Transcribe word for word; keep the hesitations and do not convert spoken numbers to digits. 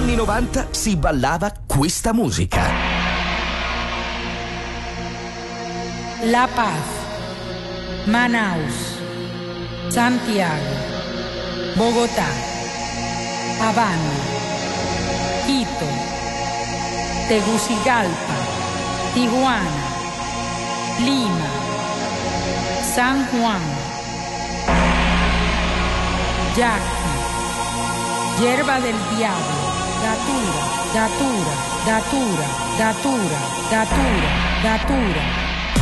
anni novanta si ballava questa musica. La Paz, Manaus, Santiago, Bogotá, Habana, Quito, Tegucigalpa, Tijuana, Lima, San Juan, Yaqui, Yerba del Diablo, Datura, Datura, Datura, Datura, Datura, Datura.